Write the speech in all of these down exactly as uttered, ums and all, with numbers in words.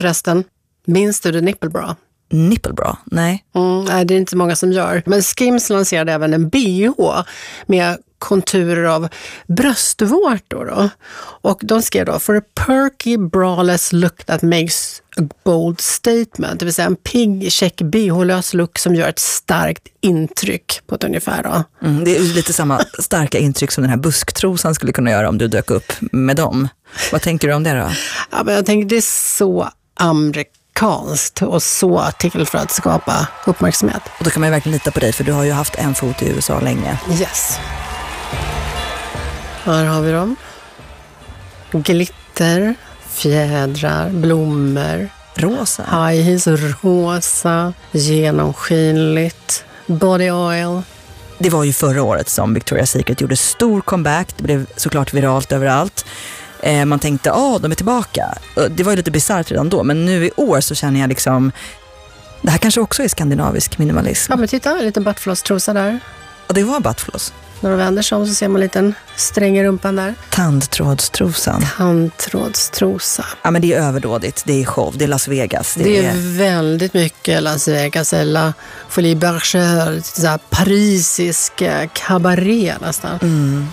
Resten, minns du The Nipple Bra? Nipple Bra? Nej. Mm, nej, det är inte många som gör. Men Skims lanserade även en B H med konturer av bröstvårtor då. Och de skrev då, for a perky braless look that makes a bold statement. Det vill säga en pigg, check, B H-lös look som gör ett starkt intryck på ett ungefär då. Mm, det är lite samma starka intryck som den här busktrosan skulle kunna göra om du dök upp med dem. Vad tänker du om det då? Ja, men jag tänker det är så amerikanskt och så till för att skapa uppmärksamhet. Och då kan man ju verkligen lita på dig, för du har ju haft en fot i U S A länge. Yes. Här har vi dem. Glitter, fjädrar, blommor. Rosa. High heels, rosa, genomskinligt, body oil. Det var ju förra året som Victoria's Secret gjorde stor comeback. Det blev såklart viralt överallt. Eh, man tänkte, ja, ah, de är tillbaka. Det var ju lite bizarrt redan då, men nu i år så känner jag liksom, det här kanske också är skandinavisk minimalism. Ja, men titta, en liten buttfloss-trosa där. Och det var buttfloss. När de vänder sig om så ser man en liten sträng i rumpan där. Tandtrådstrosan. Tandtrådstrosa. Ja, men det är överdådigt. Det är show. Det är Las Vegas. Det, det är, är väldigt mycket Las Vegas eller Folie Bergère, så här parisisk cabaret nästan. Mm.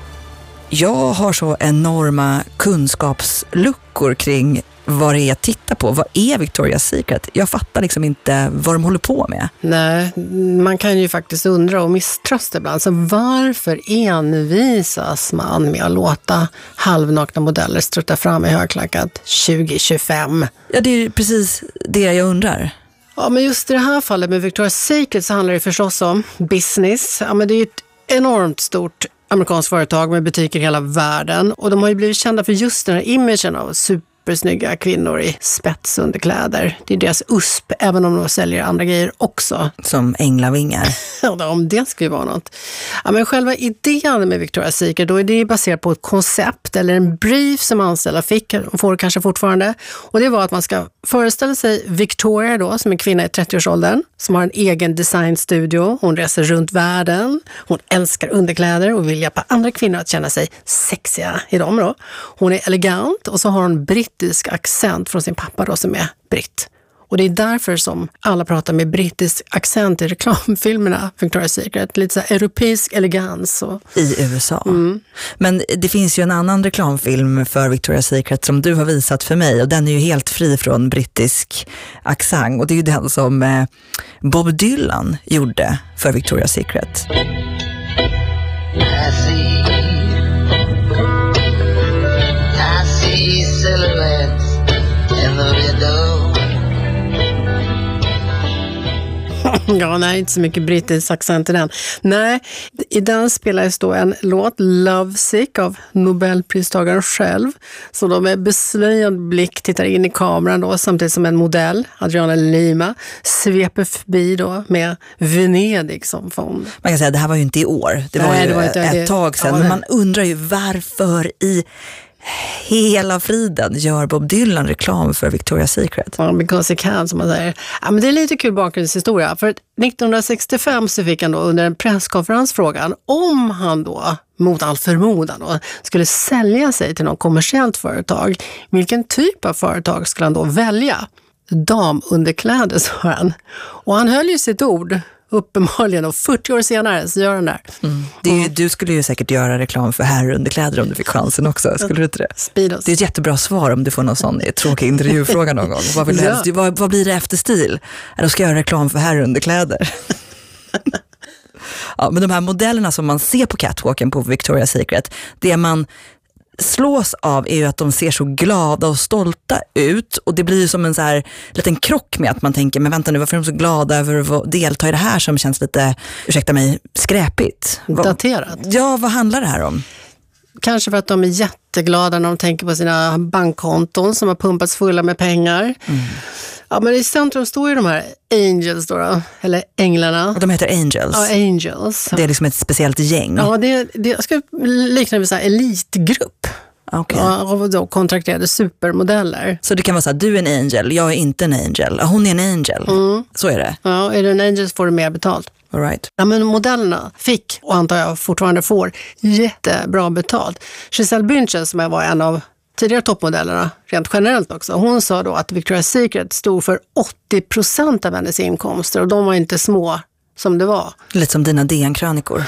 Jag har så enorma kunskapsluckor kring vad det är att titta på. Vad är Victoria's Secret? Jag fattar liksom inte vad de håller på med. Nej, man kan ju faktiskt undra och misströsta ibland. Så varför envisas man med att låta halvnakna modeller strutta fram i högklackat tjugo tjugofem? Ja, det är precis det jag undrar. Ja, men just i det här fallet med Victoria's Secret så handlar det förstås om business. Ja, men det är ju ett enormt stort amerikanskt företag med butiker i hela världen. Och de har ju blivit kända för just den här imagen av supersnygga kvinnor i spetsunderkläder. Det är deras U S P, även om de säljer andra grejer också. Som änglavingar. Ja, om det skulle vara något. Ja, men själva idén med Victoria's Secret, då är det baserat på ett koncept eller en brief som anställda fick, och får kanske fortfarande. Och det var att man ska föreställa sig Victoria då, som en kvinna i trettioårsåldern, som har en egen designstudio. Hon reser runt världen. Hon älskar underkläder och vill hjälpa andra kvinnor att känna sig sexiga i dem då. Hon är elegant och så har hon brittisk accent från sin pappa då, som är britt. Och det är därför som alla pratar med brittisk accent i reklamfilmerna, Victoria's Secret. Lite så här europeisk elegans. Och... I U S A. Mm. Men det finns ju en annan reklamfilm för Victoria's Secret som du har visat för mig. Och den är ju helt fri från brittisk accent. Och det är ju den som eh, Bob Dylan gjorde för Victoria's Secret. I see, I see silhouettes in the window. Ja, nej, inte så mycket brittisk accent i den. Nej, i den spelades då en låt, Lovesick, av Nobelpristagaren själv. Så då med beslöjad blick tittar in i kameran då, samtidigt som en modell, Adriana Lima, sveper förbi då med Venedig som fond. Man kan säga att det här var ju inte i år. Det nej, var ju det var inte, ett det, tag sedan. Ja, men man undrar ju varför i hela friden gör Bob Dylan reklam för Victoria's Secret. Ja, because he can, som man säger. Ja, men det är lite kul bakgrundshistoria. För nittonhundrasextiofem så fick han då under en presskonferens frågan om han då, mot all förmodan då, skulle sälja sig till någon kommersiellt företag. Vilken typ av företag skulle han då välja? Damunderkläder, sa han. Och han höll ju sitt ord. Uppenbarligen, och fyrtio år senare så gör den där. Mm. Det är ju, du skulle ju säkert göra reklam för herrunderkläder om du fick chansen också. Skulle du inte det? Speedos. Det är ett jättebra svar om du får någon sån tråkig intervjufråga någon gång. Vad, vill du helst, vad, vad blir det efter stil? Då ska jag göra reklam för herrunderkläder. Ja, men de här modellerna som man ser på catwalken på Victoria's Secret, det man slås av är ju att de ser så glada och stolta ut, och det blir ju som en så här liten krock med att man tänker, men vänta nu, varför är de så glada över att delta i det här som känns lite, ursäkta mig, skräpigt? Daterat. Ja, vad handlar det här om? Kanske för att de är jätteglada när de tänker på sina bankkonton som har pumpats fulla med pengar. Mm. Ja, men i centrum står ju de här angels då, då eller änglarna. Och de heter angels? Ja, angels. Det är liksom ett speciellt gäng? Ja, det, det jag ska likna vid så här elitgrupp. Okay. Ja, och då kontrakterade supermodeller. Så det kan vara så här, du är en angel, jag är inte en angel. Hon är en angel. Mm. Så är det? Ja, är du en angel så får du mer betalt. All right. Ja, men modellerna fick, och antar jag fortfarande får, jättebra betalt. Giselle Bündchen, som var en av tidigare toppmodellerna, rent generellt också. Hon sa då att Victoria's Secret stod för åttio procent av hennes inkomster och de var inte små som det var. Lite som dina D N-krönikor.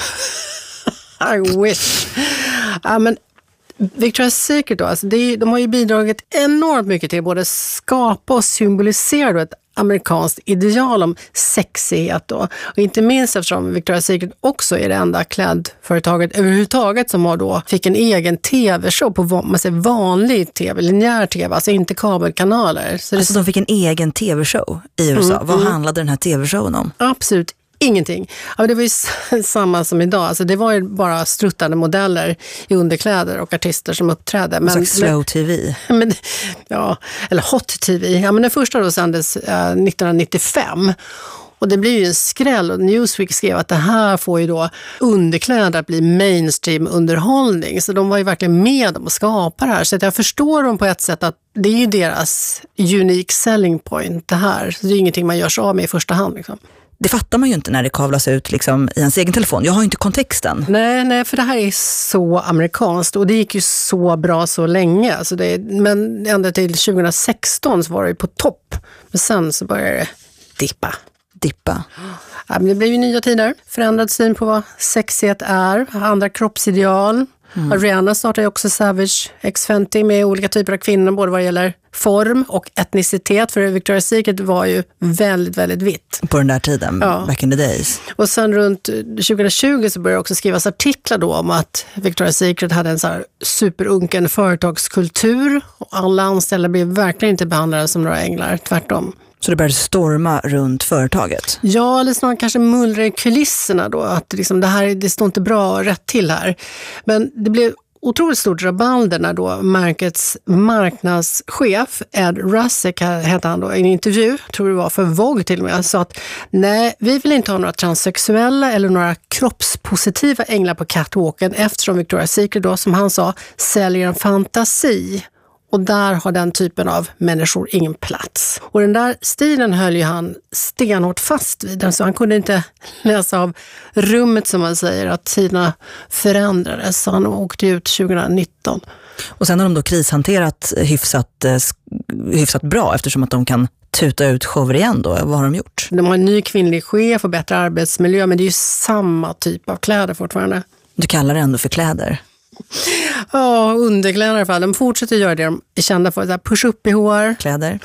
I wish. Ja, men Victoria's Secret då, alltså det, de har ju bidragit enormt mycket till både skapa och symbolisera då ett amerikanskt ideal om sexighet då. Och inte minst eftersom Victoria's Secret också är det enda klädföretaget överhuvudtaget som har då fick en egen tv-show på man säger, vanlig tv, linjär tv, alltså inte kabelkanaler. Så alltså det... de fick en egen tv-show i U S A. Mm, Vad mm. handlade den här tv-showen om? Absolut ingenting. Ja, det var ju samma som idag. Alltså det var ju bara struttande modeller i underkläder och artister som uppträdde. Men, men slow tv. Men, ja, eller hot tv. Ja, men den första då sändes eh, nittonhundranittiofem. Och det blir ju en skräll och Newsweek skrev att det här får ju då underkläder att bli mainstream underhållning. Så de var ju verkligen med om att skapa det här. Så att jag förstår dem på ett sätt att det är ju deras unique selling point det här. Så det är ingenting man gör sig av med i första hand liksom. Det fattar man ju inte när det kavlas ut liksom, i ens egen telefon. Jag har ju inte kontexten. Nej, nej, för det här är så amerikanskt och det gick ju så bra så länge. Alltså det, men ända till tjugohundrasexton så var det ju på topp. Men sen så började det dippa. Dippa. Ja, men det blev ju nya tider. Förändrad syn på vad sexighet är. Andra kroppsideal. Mm. Rihanna startade ju också Savage X femtio med olika typer av kvinnor, både vad gäller form och etnicitet. För Victoria's Secret var ju väldigt, väldigt vitt. På den där tiden, ja. Back in the days. Och sen runt tjugohundratjugo så började också skrivas artiklar då om att Victoria's Secret hade en så här superunken företagskultur. Och alla anställda blev verkligen inte behandlade som några änglar, tvärtom. Så det började storma runt företaget? Ja, eller snarare kanske mullra i kulisserna då. Att liksom det här det står inte bra rätt till här. Men det blev otroligt stort rabalder när då märkets marknadschef Ed Rusick, hette han då i en intervju, tror det var för Vogue till och med, sa att nej, vi vill inte ha några transsexuella eller några kroppspositiva änglar på catwalken eftersom Victoria's Secret då, som han sa, säljer en fantasi. Och där har den typen av människor ingen plats. Och den där stilen höll ju han stenhårt fast vid. Så han kunde inte läsa av rummet som man säger att tiderna förändrades. Så han åkte ut tjugonitton. Och sen har de då krishanterat hyfsat, hyfsat bra eftersom att de kan tuta ut shower igen då. Vad har de gjort? De har en ny kvinnlig chef och bättre arbetsmiljö, men det är ju samma typ av kläder fortfarande. Du kallar det ändå för kläder? Ja, underkläder i alla fall. De fortsätter göra det de är kända för. Push-up i hår. Kläder.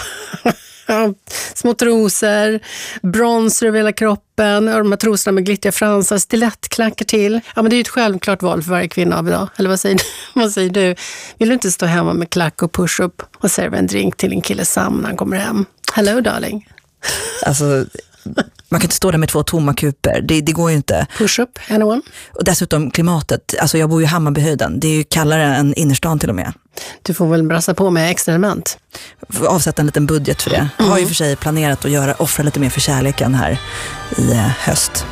Små trosor, bronzer över hela kroppen, och de här trosorna med glittriga fransar, stilettklackar till. Ja, men det är ju ett självklart val för varje kvinna av idag. Eller vad säger du? Vad säger du? Vill du inte stå hemma med klack och push-up och serva en drink till en kille Sam när han kommer hem? Hello, darling. Alltså... Man kan inte stå där med två tomma kuper. Det, det går ju inte. Push up, anyone? Och dessutom klimatet. Alltså jag bor ju i Hammarbyhöjden. Det är ju kallare än innerstan till och med. Du får väl brassa på med extra element. Avsätta en liten budget för det. Jag har ju för sig planerat att göra, offra lite mer för kärleken här i höst.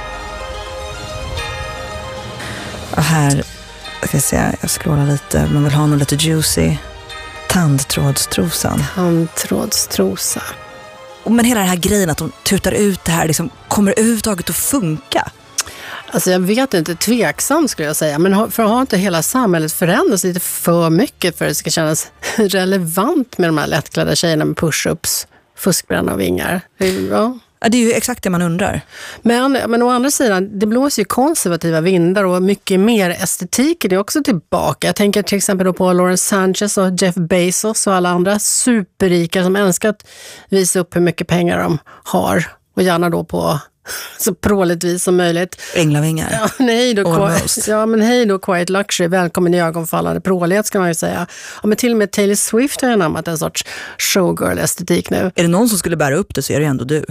Och här ska jag se, jag scrollar lite. Man vill ha något lite juicy. Tandtrådstrosan. Tandtrådstrosa. Men hela den här grejen att de tutar ut det här liksom, kommer överhuvudtaget att funka? Alltså jag vet inte, tveksam skulle jag säga. Men för att ha inte hela samhället förändrats lite för mycket för att det ska kännas relevant med de här lättklädda tjejerna med push-ups, fuskbränna och vingar. Ja. Ja, det är ju exakt det man undrar. Men, men å andra sidan, det blåser ju konservativa vindar och mycket mer estetik är det också tillbaka. Jag tänker till exempel då på Lawrence Sanchez och Jeff Bezos och alla andra superrika som älskar att visa upp hur mycket pengar de har. Och gärna då på så pråligt vis som möjligt. Änglavingar. Ja, nej då, quiet, ja, men hej då Quiet Luxury. Välkommen i ögonfallande prålighet ska man ju säga. Ja, men till och med Taylor Swift har ju namnat en sorts showgirl-estetik nu. Är det någon som skulle bära upp det så är det ändå du.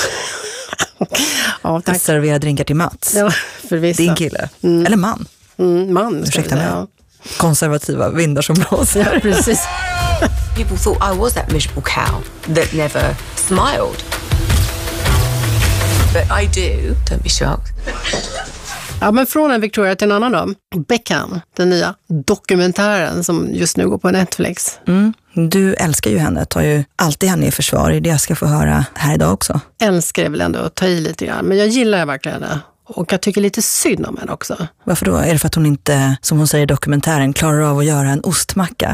Ja, tack. Servera drinkar till Mats. Ja, för vissa. Din kille. Mm. Eller man. Mm, man. Ursäkta mig. Ja. Konservativa vindar som blåser. Ja, precis. People thought I was that miserable cow that never smiled. But I do. Don't be shocked. Ja, men från en Victoria till en annan då. Beckham, den nya dokumentären som just nu går på Netflix. Mm. Du älskar ju henne, tar ju alltid henne i försvar. Det är det jag ska få höra här idag också. Älskar är väl ändå att ta i lite grann, men jag gillar verkligen henne. Och jag tycker lite synd om henne också. Varför då? Är det för att hon inte, som hon säger i dokumentären, klarar av att göra en ostmacka?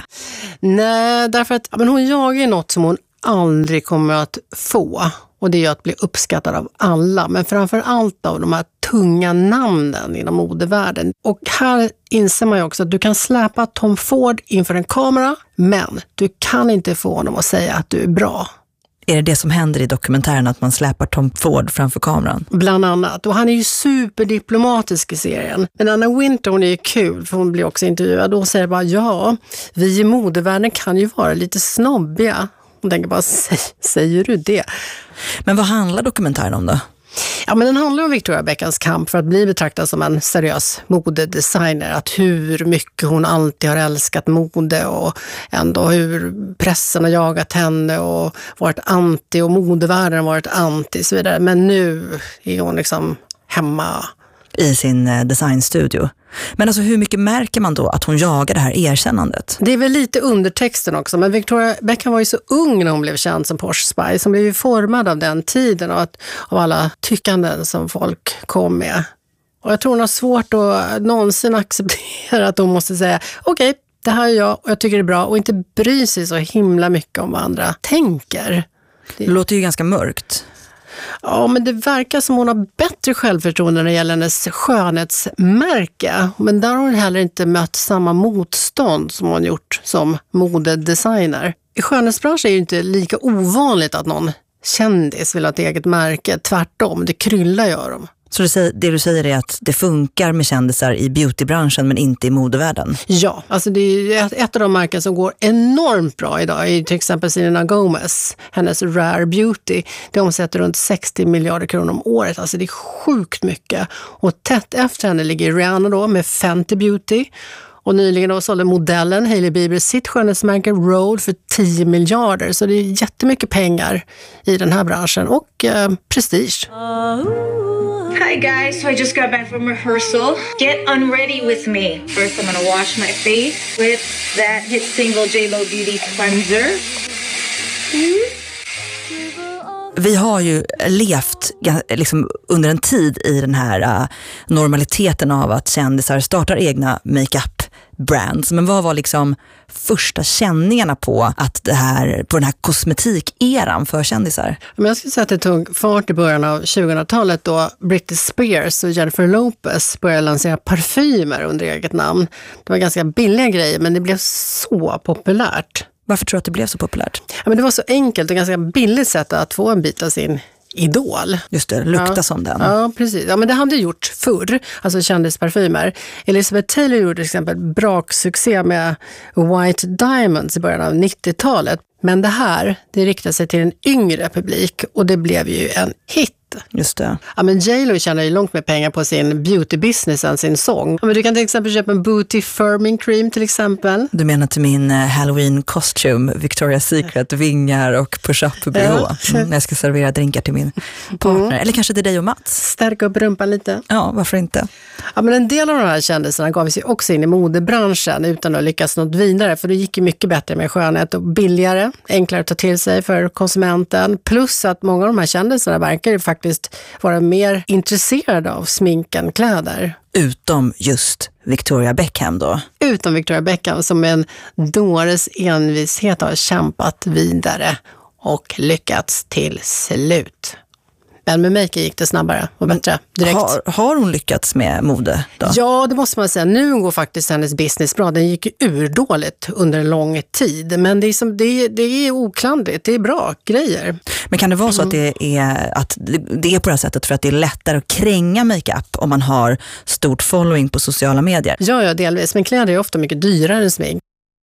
Nej, därför att men hon jagar något som hon aldrig kommer att få. Och det är ju att bli uppskattad av alla. Men framför allt av de här tunga namnen inom modevärlden. Och här inser man ju också att du kan släpa Tom Ford inför en kamera. Men du kan inte få honom att säga att du är bra. Är det det som händer i dokumentären, att man släpar Tom Ford framför kameran? Bland annat. Och han är ju superdiplomatisk i serien. Men Anna Wintour, hon är ju kul, för hon blir också intervjuad. Och hon säger bara, ja, vi i modevärlden kan ju vara lite snobbiga. Hon tänker bara, säger du det? Men vad handlar dokumentären om då? Ja, men den handlar om Victoria Beckhams kamp för att bli betraktad som en seriös modedesigner. Att hur mycket hon alltid har älskat mode och ändå hur pressen har jagat henne och varit anti och modevärlden har varit anti och så vidare. Men nu är hon liksom hemma. I sin designstudio. Men alltså hur mycket märker man då att hon jagar det här erkännandet? Det är väl lite undertexten också, men Victoria Beckham var ju så ung när hon blev känd som Posh Spice, som blev ju formad av den tiden och att, av alla tyckanden som folk kom med. Och jag tror hon har svårt att någonsin acceptera att hon måste säga, okej, okay, det här är jag och jag tycker det är bra, och inte bry sig så himla mycket om vad andra tänker. Det låter ju ganska mörkt. Ja, men det verkar som hon har bättre självförtroende när det gäller hennes skönhetsmärke. Men där har hon heller inte mött samma motstånd som hon gjort som modedesigner. I skönhetsbranschen är det inte lika ovanligt att någon kändis vill ha ett eget märke. Tvärtom, det kryllar gör dem. Så det du säger är att det funkar med kändisar i beautybranschen men inte i modevärlden? Ja, alltså det är ett av de märken som går enormt bra idag är till exempel Selena Gomez, hennes Rare Beauty. Det omsätter runt sextio miljarder kronor om året, alltså det är sjukt mycket. Och tätt efter henne ligger Rihanna då med Fenty Beauty. Och nyligen då sålde modellen Hailey Bieber sitt skönhetsmärke Rhode för tio miljarder. Så det är jättemycket pengar i den här branschen och eh, prestige. Hi guys, so I just got back from rehearsal. Get unready with me. First I'm gonna wash my face with that hit single J Lo Beauty Cleanser. Mm. Vi har ju levt liksom under en tid i den här uh, normaliteten av att kändisar startar egna makeup-brands. Men vad var liksom första känningarna på att det här, på den här kosmetikeran för kändisar? Men jag skulle säga att det tog fart i början av tjugohundratalet då Britney Spears och Jennifer Lopez började lansera parfymer under eget namn. Det var ganska billiga grejer, men det blev så populärt. Varför tror du att det blev så populärt? Ja, men det var så enkelt och ganska billigt sätt att få en bit av sin idol. Just det, lukta ja. som den. Ja, precis. Ja, men det hade gjort förr, alltså kändisparfymer. Elizabeth Taylor gjorde till exempel braksuccé med White Diamonds i början av nittiotalet. Men det här, det riktade sig till en yngre publik och det blev ju en hit. Just det. Ja, men J Lo tjänar ju långt mer pengar på sin beauty business än sin sång. Ja, men du kan till exempel köpa en booty firming cream till exempel. Du menar till min Halloween costume, Victoria's Secret, vingar och push-up B H. Mm, jag ska servera drinkar till min partner. Mm. Eller kanske till dig och Mats. Stärka upp rumpan lite. Ja, varför inte? Ja, men en del av de här kändisarna gav sig också in i modebranschen utan att lyckas något vidare. För det gick ju mycket bättre med skönhet och billigare, enklare att ta till sig för konsumenten. Plus att många av de här kändisarna verkar ju faktiskt vara mer intresserade av smink än kläder. Utom just Victoria Beckham då? Utom Victoria Beckham som med en dåres envishet har kämpat vidare och lyckats till slut. Men med make gick det snabbare och bättre direkt. Har, har hon lyckats med mode då? Ja, det måste man säga. Nu går faktiskt hennes business bra. Den gick ju urdåligt under en lång tid. Men det är, som, det är, det är oklandigt. Det är bra grejer. Men kan det vara så att det är, att det är på det här sättet för att det är lättare att kränga makeup om man har stort following på sociala medier? Ja, ja, delvis. Men kläder är ofta mycket dyrare än smink.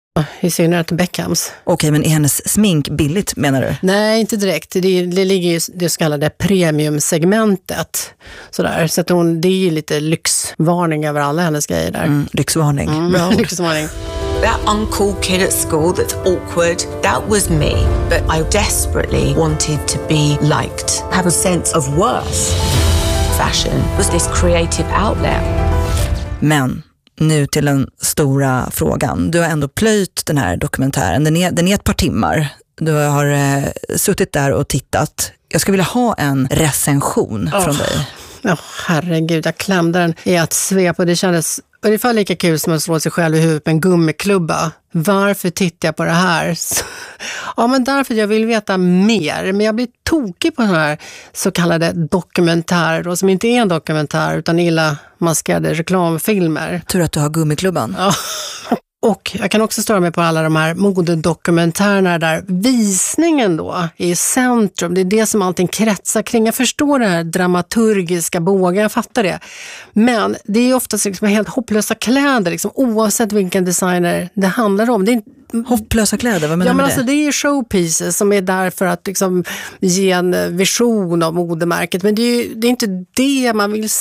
I synnerhet Beckhams. Okej, men är hennes smink billigt menar du? Nej, inte direkt. Det, det ligger i det så kallade premiumsegmentet. Sådär. Så att hon, det är ju lite lyxvarning över alla hennes grejer där. Mm, lyxvarning. Mm, lyxvarning. That uncool kid at school that's awkward, that was me. But I desperately wanted to be liked, have a sense of worth. Fashion was this creative outlet. Men nu till den stora frågan. Du har ändå plöjt den här dokumentären. Den är, den är ett par timmar. Du har eh, suttit där och tittat. Jag skulle vilja ha en recension oh. från dig. Ja, herregud, jag klämde den i ett svep och det kändes ungefär lika kul som att slå sig själv i huvudet med en gummiklubba. Varför tittar jag på det här? Ja, men därför jag vill veta mer. Men jag blir tokig på sådana här så kallade dokumentärer då, som inte är en dokumentär utan illa maskerade reklamfilmer. Tur att du har gummiklubban. Ja. Och jag kan också störa mig på alla de här modedokumentärerna där visningen då är i centrum. Det är det som allting kretsar kring. Jag förstår det här dramaturgiska bågen, jag fattar det. Men det är oftast liksom helt hopplösa kläder, liksom, oavsett vilken designer det handlar om. Det är inte hopplösa kläder, vad menar ja, du men med alltså, det? det är showpieces som är där för att liksom, ge en vision av modemärket. Men det är, ju, det är inte det man vill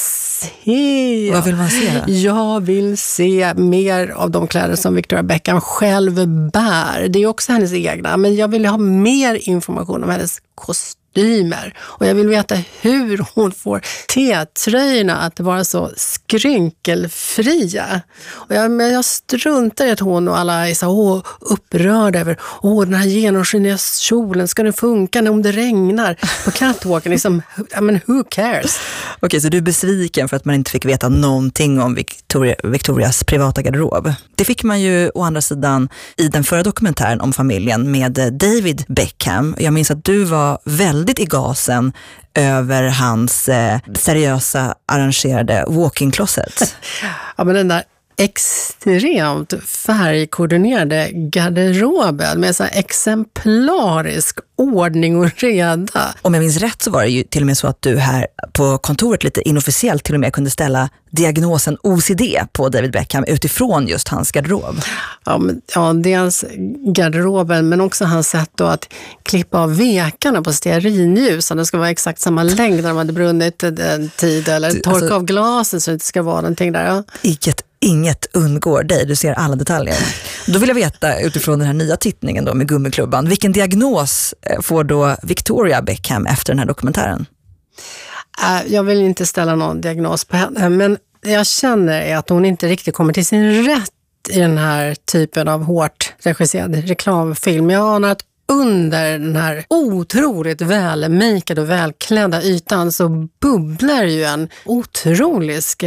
se. Vad vill man se då? Jag vill se mer av de kläder som Victoria Beckham själv bär. Det är också hennes egna. Men jag vill ha mer information om hennes kostymer. Och jag vill veta hur hon får T-tröjorna att vara så skrynkelfria. Och jag, men jag struntar i att hon och alla är så åh, upprörda över åh, den här genomskinliga kjolen, ska den funka om det regnar på catwalken? Liksom, I mean, who cares? Okej, så du är besviken för att man inte fick veta någonting om Victoria, Victorias privata garderob. Det fick man ju å andra sidan i den förra dokumentären om familjen med David Beckham. Jag minns att du var väldigt i gasen över hans eh, seriösa arrangerade walk-in closet. Ja, men den där extremt färgkoordinerade garderoben med så här exemplarisk ordning och reda. Om jag minns rätt så var det ju till och med så att du här på kontoret lite inofficiellt till och med kunde ställa diagnosen O C D på David Beckham utifrån just hans garderob. Ja, men, ja dels garderoben men också hans sätt då att klippa av vekarna på stearinljus. Det ska vara exakt samma längd när de hade brunnit en tid eller torka alltså, av glasen så det inte ska vara någonting där. Ja. Inget, inget undgår dig, du ser alla detaljer. Då vill jag veta utifrån den här nya tittningen då med gummiklubban, vilken diagnos får då Victoria Beckham efter den här dokumentären? Jag vill inte ställa någon diagnos på henne, men jag känner att hon inte riktigt kommer till sin rätt i den här typen av hårt regisserad reklamfilm. Jag anar att under den här otroligt välmakade och välklädda ytan så bubblar ju en otroligt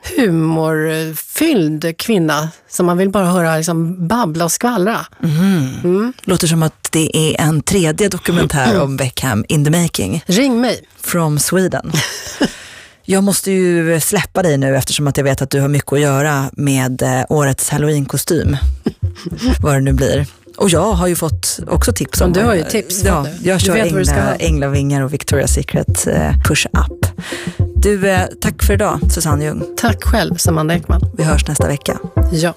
humorfylld kvinna som man vill bara höra liksom babbla och skvallra. Mm. Mm. Låter som att det är en tredje dokumentär om Beckham in the making. Ring mig. From Sweden. Jag måste ju släppa dig nu eftersom att jag vet att du har mycket att göra med årets Halloween-kostym. Vad det nu blir. Och jag har ju fått också tips om det. Du har ju tips. Ja, jag kör ängla, änglavingar och Victoria's Secret eh, push-up. Du, eh, tack för idag, Susanne Ljung. Tack själv, Samanda Ekman. Vi hörs nästa vecka. Ja.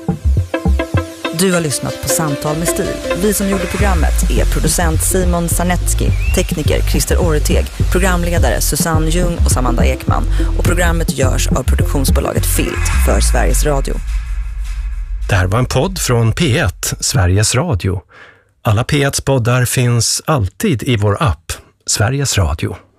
Du har lyssnat på Samtal med stil. Vi som gjorde programmet är producent Simon Sarnetski, tekniker Christer Oreteg, programledare Susanne Ljung och Samanda Ekman. Och programmet görs av produktionsbolaget Filt för Sveriges Radio. Det här var en podd från P ett, Sveriges Radio. Alla P ett-poddar finns alltid i vår app, Sveriges Radio.